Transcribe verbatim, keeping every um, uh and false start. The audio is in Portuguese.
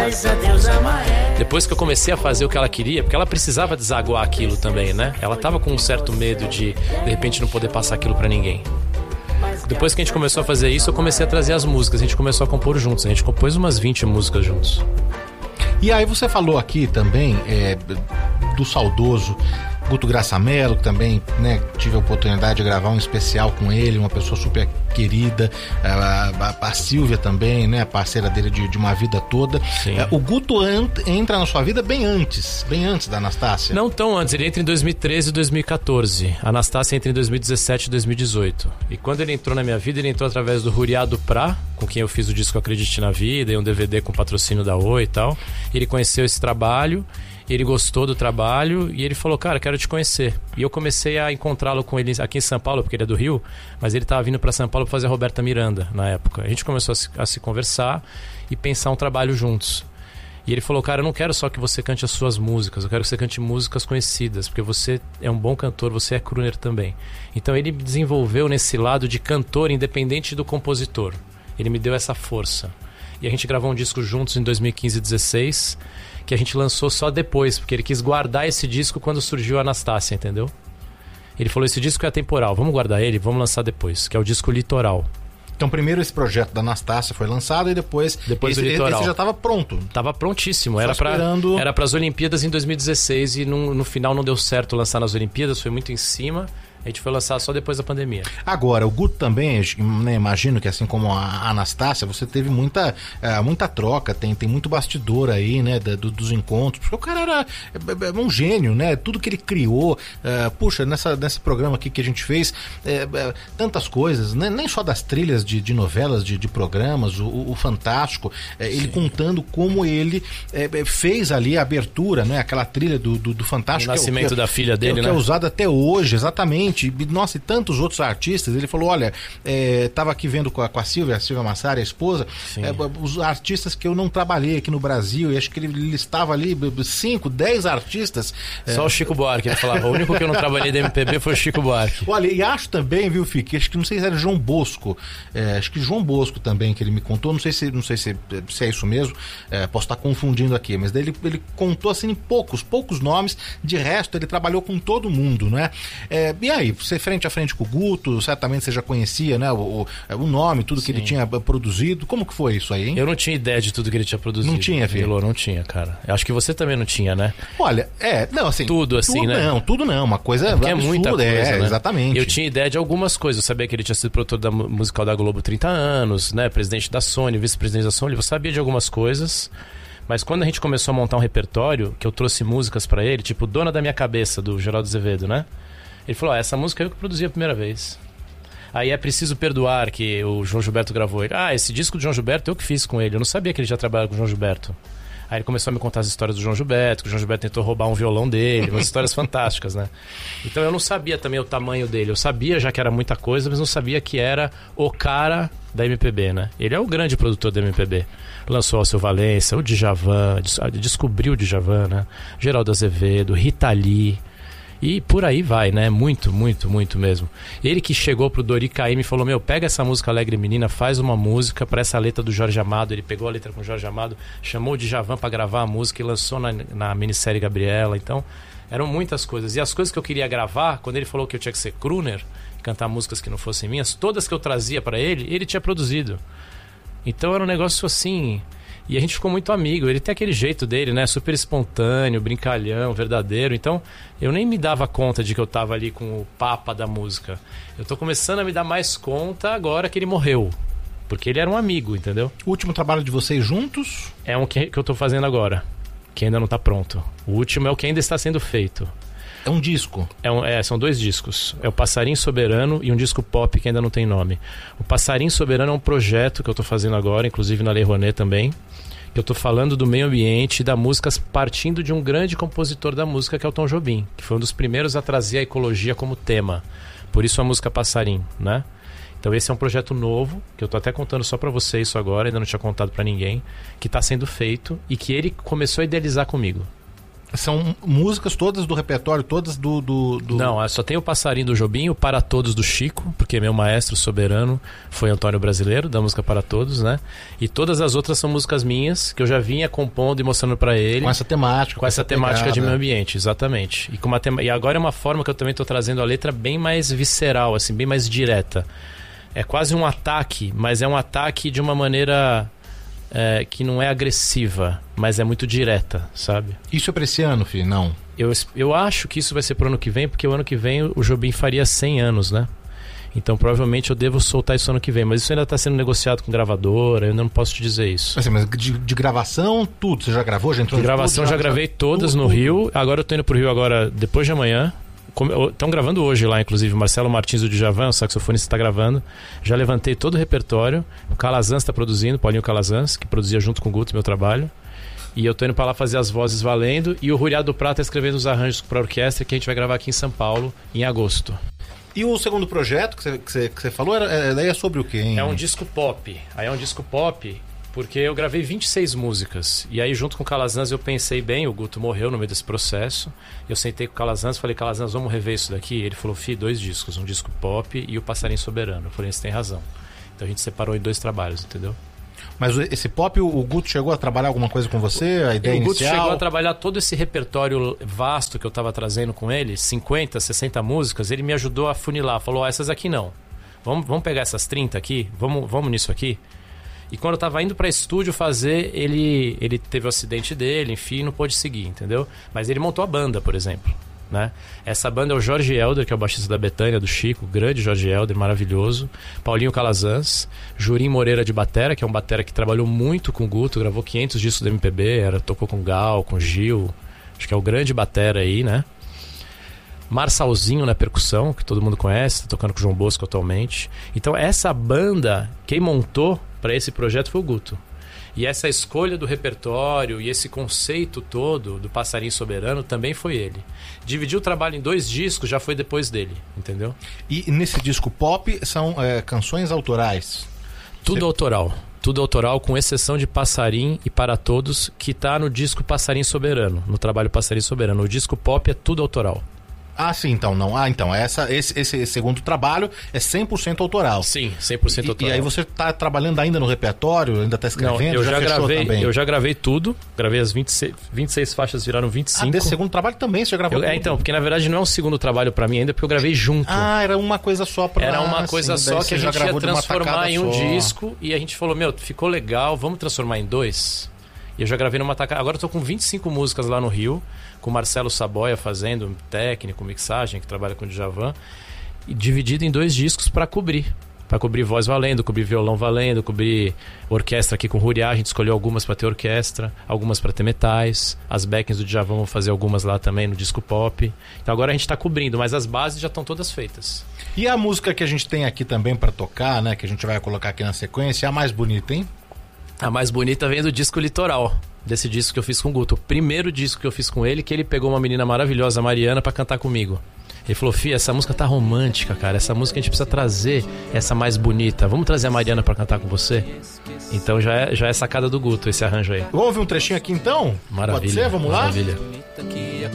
Depois que eu comecei a fazer o que ela queria, porque ela precisava desaguar aquilo também, né? Ela tava com um certo medo de, de repente, não poder passar aquilo pra ninguém. Depois que a gente começou a fazer isso, eu comecei a trazer as músicas. A gente começou a compor juntos. A gente compôs umas vinte músicas juntos. E aí você falou aqui também é, do saudoso Guto Graça Mello, que também, né, tive a oportunidade de gravar um especial com ele, uma pessoa super querida, a, a, a Silvia também, né, parceira dele de, de uma vida toda. É, o Guto ant, entra na sua vida bem antes, bem antes da Anastácia. Não tão antes, ele entra em dois mil e treze e dois mil e quatorze. A Anastácia entra em dois mil e dezessete e dois mil e dezoito. E quando ele entrou na minha vida, ele entrou através do Ruriado Prá, com quem eu fiz o disco Acredite na Vida, e um D V D com patrocínio da Oi e tal. Ele conheceu esse trabalho, ele gostou do trabalho e ele falou, cara, quero te conhecer. E eu comecei a encontrá-lo com ele aqui em São Paulo, porque ele é do Rio, mas ele estava vindo para São Paulo para fazer a Roberta Miranda na época. A gente começou a se, a se conversar e pensar um trabalho juntos. E ele falou, cara, eu não quero só que você cante as suas músicas, eu quero que você cante músicas conhecidas, porque você é um bom cantor, você é crooner também. Então ele me desenvolveu nesse lado de cantor independente do compositor. Ele me deu essa força. E a gente gravou um disco juntos em dois mil e quinze e dezesseis, que a gente lançou só depois, porque ele quis guardar esse disco quando surgiu a Anastácia, entendeu? Ele falou, esse disco é atemporal, vamos guardar ele, vamos lançar depois, que é o disco Litoral. Então primeiro esse projeto da Anastácia foi lançado e depois, depois esse, o Litoral. Esse já estava pronto. Tava prontíssimo, era para esperando... era para as Olimpíadas em dois mil e dezesseis e no, no final não deu certo lançar nas Olimpíadas, foi muito em cima. A gente foi lançar só depois da pandemia. Agora, o Guto também, né, imagino que assim como a Anastácia, você teve muita, uh, muita troca, tem, tem muito bastidor aí, né, do, dos encontros, porque o cara era é, um gênio, né, tudo que ele criou, uh, puxa, nessa, nesse programa aqui que a gente fez, é, é, tantas coisas, né, nem só das trilhas de, de novelas, de, de programas, o, o Fantástico, é, ele contando como ele é, fez ali a abertura, né, aquela trilha do, do, do Fantástico. O nascimento que é, da filha dele, que é, né? Que é usado até hoje, exatamente. Nossa, e tantos outros artistas. Ele falou, olha, é, tava aqui vendo com a, com a Silvia, a Silvia Massari, a esposa, é, os artistas que eu não trabalhei aqui no Brasil, e acho que ele listava ali cinco, dez artistas. Só é, o Chico Buarque, ele falava, o único que eu não trabalhei da M P B foi o Chico Buarque. Olha, e acho também, viu, Fique, acho que não sei se era João Bosco, é, acho que João Bosco também, que ele me contou, não sei se, não sei se, se é isso mesmo, é, posso estar confundindo aqui, mas daí ele, ele contou assim poucos, poucos nomes, de resto ele trabalhou com todo mundo, né? É, e aí, você frente a frente com o Guto, certamente você já conhecia, né, o, o nome, tudo que Sim. ele tinha produzido. Como que foi isso aí, hein? Eu não tinha ideia de tudo que ele tinha produzido. Não tinha, filho? Elô, não tinha, cara. Eu acho que você também não tinha, né? Olha, é, não, assim... Tudo assim, tudo né? Não, tudo não, uma coisa é absurda, é muita coisa, é, né? Exatamente. Eu tinha ideia de algumas coisas. Eu sabia que ele tinha sido produtor da musical da Globo trinta anos, né, presidente da Sony, vice-presidente da Sony. Eu sabia de algumas coisas... Mas quando a gente começou a montar um repertório, que eu trouxe músicas pra ele, tipo Dona da Minha Cabeça, do Geraldo Azevedo, né? Ele falou, ah, essa música eu que produzi a primeira vez. Aí É Preciso Perdoar, que o João Gilberto gravou. Ele, ah, esse disco do João Gilberto eu que fiz com ele. Eu não sabia que ele já trabalhava com o João Gilberto. Aí ele começou a me contar as histórias do João Gilberto, que o João Gilberto tentou roubar um violão dele, umas histórias fantásticas, né? Então eu não sabia também o tamanho dele. Eu sabia já que era muita coisa, mas não sabia que era o cara da M P B, né? Ele é o grande produtor da M P B. Lançou Alceu Valença, o Djavan, descobriu o Djavan, né? Geraldo Azevedo, Rita Lee... E por aí vai, né? Muito, muito, muito mesmo. Ele que chegou pro Dori Caymmi e falou, meu, pega essa música Alegre Menina, faz uma música pra essa letra do Jorge Amado. Ele pegou a letra com o Jorge Amado, chamou o Djavan pra gravar a música e lançou na, na minissérie Gabriela. Então, eram muitas coisas. E as coisas que eu queria gravar, quando ele falou que eu tinha que ser crooner, cantar músicas que não fossem minhas, todas que eu trazia pra ele, ele tinha produzido. Então era um negócio assim... E a gente ficou muito amigo. Ele tem aquele jeito dele, né? Super espontâneo, brincalhão, verdadeiro. Então, eu nem me dava conta de que eu tava ali com o papa da música. Eu tô começando a me dar mais conta agora que ele morreu. Porque ele era um amigo, entendeu? O último trabalho de vocês juntos? É um que, que eu tô fazendo agora, que ainda não tá pronto. O último é o que ainda está sendo feito. É um disco? É um, é, são dois discos. É o Passarinho Soberano e um disco pop que ainda não tem nome. O Passarinho Soberano é um projeto que eu tô fazendo agora, inclusive na Lei Rouanet também. Que eu tô falando do meio ambiente e da música partindo de um grande compositor da música, que é o Tom Jobim, que foi um dos primeiros a trazer a ecologia como tema. Por isso a música Passarinho, né? Então esse é um projeto novo, que eu tô até contando só pra você isso agora, ainda não tinha contado pra ninguém, que tá sendo feito e que ele começou a idealizar comigo. São músicas todas do repertório, todas do... do, do... Não, só tem o Passarinho do Jobim, o Para Todos do Chico, porque meu maestro soberano foi Antônio Brasileiro, da música Para Todos, né? E todas as outras são músicas minhas, que eu já vinha compondo e mostrando pra ele. Com essa temática. Com, com essa, essa temática de meio ambiente, exatamente. E, com uma tema... e agora é uma forma que eu também tô trazendo a letra bem mais visceral, assim, bem mais direta. É quase um ataque, mas é um ataque de uma maneira... É, que não é agressiva, mas é muito direta, sabe? Isso é pra esse ano, filho? Não. Eu, eu acho que isso vai ser pro ano que vem, porque o ano que vem o Jobim faria cem anos, né? Então provavelmente eu devo soltar isso ano que vem. Mas isso ainda tá sendo negociado com gravadora, eu ainda não posso te dizer isso. Assim, mas de, de gravação, tudo? Você já gravou? Já entrou de gravação, tudo, já, já gravei todas tudo, no tudo. Rio. Agora eu tô indo pro Rio agora, depois de amanhã. Estão gravando hoje lá, inclusive. O Marcelo Martins do Djavan, o saxofonista, está gravando. Já levantei todo o repertório. O Calazans está produzindo, Paulinho Calazans, que produzia junto com o Guto meu trabalho. E eu tô indo para lá fazer as vozes valendo. E o Ruriá do Prata escrevendo os arranjos para a orquestra, que a gente vai gravar aqui em São Paulo em agosto. E o segundo projeto que você, que você, que você falou, era, é, daí é sobre o quê, hein? É um disco pop. Aí é um disco pop... Porque eu gravei vinte e seis músicas. E aí, junto com o Calazans, eu pensei bem. O Guto morreu no meio desse processo. Eu sentei com o Calazans e falei: Calazans, vamos rever isso daqui? Ele falou: Fi, dois discos. Um disco pop e o Passarinho Soberano. Eu falei: você tem razão. Então a gente separou em dois trabalhos, entendeu? Mas esse pop, o Guto chegou a trabalhar alguma coisa com você? A ideia o Guto inicial? chegou a trabalhar todo esse repertório vasto que eu estava trazendo com ele, cinquenta, sessenta músicas. Ele me ajudou a funilar. Falou: oh, essas aqui não. Vamos, vamos pegar essas trinta aqui? Vamos, vamos nisso aqui? E quando eu tava indo pra estúdio fazer, ele, ele teve o acidente dele, enfim, não pôde seguir, entendeu? Mas ele montou a banda, por exemplo, né? Essa banda é o Jorge Helder, que é o baixista da Betânia, do Chico, grande Jorge Helder, maravilhoso. Paulinho Calazans, Jurim Moreira de batera, que é um batera que trabalhou muito com o Guto, gravou quinhentos discos do M P B, era, tocou com Gal, com Gil, acho que é o grande batera aí, né? Marçalzinho na percussão, que todo mundo conhece, tá tocando com o João Bosco atualmente. Então essa banda, quem montou para esse projeto foi o Guto. E essa escolha do repertório e esse conceito todo do Passarinho Soberano também foi ele. Dividir o trabalho em dois discos já foi depois dele, entendeu? E nesse disco pop são é, canções autorais? Tudo Você... autoral. Tudo autoral, com exceção de Passarinho e Para Todos, que tá no disco Passarinho Soberano, no trabalho Passarinho Soberano. O disco pop é tudo autoral. Ah, sim, então não. Ah, então, essa, esse, esse segundo trabalho é cem por cento autoral. Sim, cem por cento autoral. E, e aí você está trabalhando ainda no repertório, ainda está escrevendo? Não, eu já, já gravei, também? Eu já gravei tudo, gravei as vinte e seis, vinte e seis faixas, viraram vinte e cinco. Ah, desse segundo trabalho também você já gravou eu, tudo? É, então, porque na verdade não é um segundo trabalho para mim ainda, porque eu gravei junto. Ah, era uma coisa só para... Era uma coisa assim, só que a gente ia transformar em um só. disco, e a gente falou: meu, ficou legal, vamos transformar em dois? E eu já gravei numa tacada. Agora eu tô com vinte e cinco músicas lá no Rio, com o Marcelo Saboia fazendo técnico, mixagem, que trabalha com o Djavan, e dividido em dois discos para cobrir. Para cobrir voz valendo, cobrir violão valendo, cobrir orquestra aqui com o Ruriá. A gente escolheu algumas para ter orquestra, algumas para ter metais. As backings do Djavan vão fazer algumas lá também no disco pop. Então agora a gente tá cobrindo, mas as bases já estão todas feitas. E a música que a gente tem aqui também para tocar, né, que a gente vai colocar aqui na sequência, é a mais bonita, hein? A mais bonita vem do disco Litoral, desse disco que eu fiz com o Guto. O primeiro disco que eu fiz com ele, que ele pegou uma menina maravilhosa, a Mariana, pra cantar comigo. Ele falou: Fih, essa música tá romântica, cara. Essa música a gente precisa trazer essa mais bonita. Vamos trazer a Mariana pra cantar com você? Então já é, já é sacada do Guto esse arranjo aí. Vamos ouvir um trechinho aqui então? Maravilha. Pode ser? Vamos lá? Maravilha.